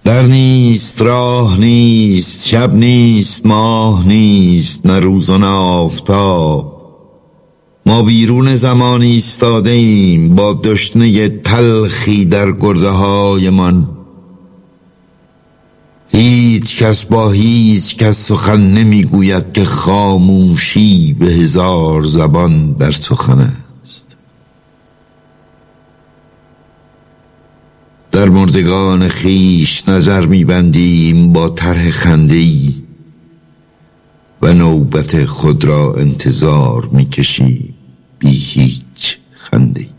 در نیست، راه نیست، شب نیست، ماه نیست، نه روز و نه آفتاب. ما بیرون زمان ایستاده ایم با دشنه تلخی در گرده های من. هیچ کس با هیچ کس سخن نمیگوید که خاموشی به هزار زبان در سخن است. در مردگان خیش نظر میبندیم با طرح خنده‌ای و نوبت خود را انتظار میکشیم بی هیچ خنده‌ای.